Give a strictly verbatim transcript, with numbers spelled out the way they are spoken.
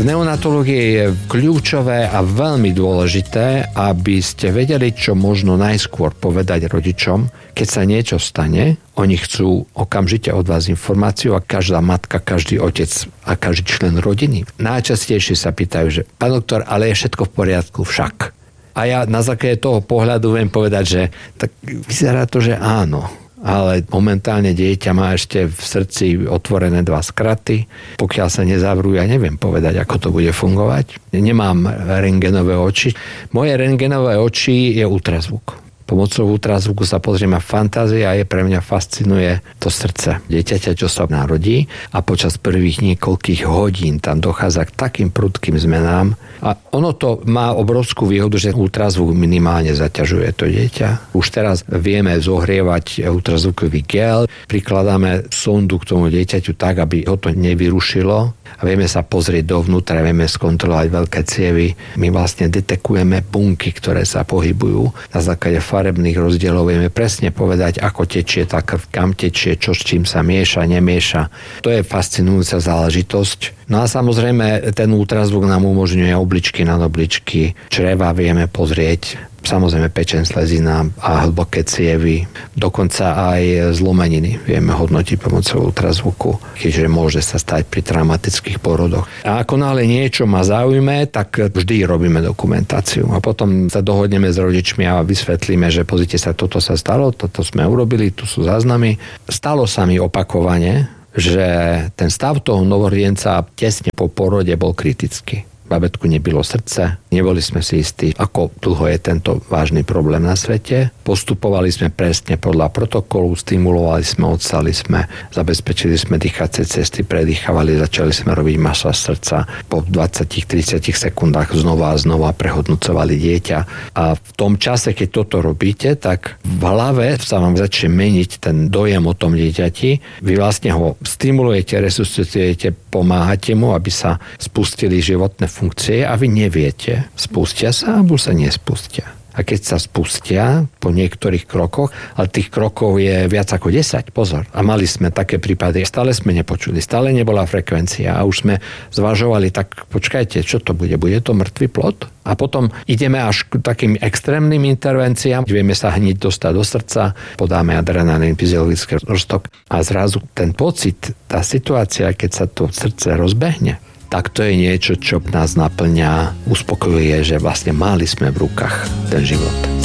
V neonatológii je kľúčové a veľmi dôležité, aby ste vedeli, čo možno najskôr povedať rodičom, keď sa niečo stane. Oni chcú okamžite od vás informáciu a každá matka, každý otec a každý člen rodiny najčastejšie sa pýtajú, že pán doktor, ale je všetko v poriadku však. A ja na základe toho pohľadu viem povedať, že tak vyzerá to, že áno. Ale momentálne dieťa má ešte v srdci otvorené dva skraty. Pokiaľ sa nezavrú, ja neviem povedať, ako to bude fungovať. Nemám rentgenové oči. Moje rentgenové oči je ultrazvuk. Pomocou ultrazvuku sa pozriem a fantázia je pre mňa fascinuje to srdce dieťaťa, čo sa narodí a počas prvých niekoľkých hodín tam dochádza k takým prudkým zmenám a ono to má obrovskú výhodu, že ultrazvuk minimálne zaťažuje to dieťa. Už teraz vieme zohrievať ultrazvukový gel, prikladáme sondu k tomu dieťaťu tak, aby ho to nevyrušilo a vieme sa pozrieť dovnútra, vieme skontrolovať veľké cievy. My vlastne detekujeme bunky, ktoré sa pohybujú na základe farebných rozdielov, vieme presne povedať, ako tečie tá krv, kam tečie, čo s čím sa mieša, nemieša. To je fascinujúca záležitosť. No a samozrejme, ten ultrazvuk nám umožňuje obličky nad obličky, čreva vieme pozrieť, samozrejme pečen, slezina a hlboké cievy, dokonca aj zlomeniny vieme hodnotiť pomocou ultrazvuku, keďže môže sa stať pri traumatických porodoch. A ako náhle niečo ma zaujme, tak vždy robíme dokumentáciu a potom sa dohodneme s rodičmi a vysvetlíme, že pozrite sa, toto sa stalo, toto sme urobili, tu sú záznamy. Stalo sa mi opakovane, že ten stav toho novorodenca tesne po porode bol kritický. Babetku nebilo srdce, neboli sme si istí, ako dlho je tento vážny problém na svete. Postupovali sme presne podľa protokolu, stimulovali sme, odsali sme, zabezpečili sme dýchacie cesty, predýchavali, začali sme robiť masáž srdca. Po dvadsať tridsať sekundách znova a znova prehodnocovali dieťa. A v tom čase, keď toto robíte, tak v hlave sa vám začne meniť ten dojem o tom dieťati. Vy vlastne ho stimulujete, resuscitujete, pomáhate mu, aby sa spustili životné funkcie a vy neviete, spustia sa alebo sa nespustia. A keď sa spustia po niektorých krokoch, ale tých krokov je viac ako desať, pozor. A mali sme také prípady, stále sme nepočuli, stále nebola frekvencia a už sme zvažovali, tak počkajte, čo to bude? Bude to mŕtvý plod? A potom ideme až k takým extrémnym intervenciám, vieme sa hneď dostať do srdca, podáme adrenalín, fyziologický roztok a zrazu ten pocit, tá situácia, keď sa to srdce rozbehne, tak to je niečo, čo nás naplňa, uspokojuje, že vlastne mali sme v rukách ten život.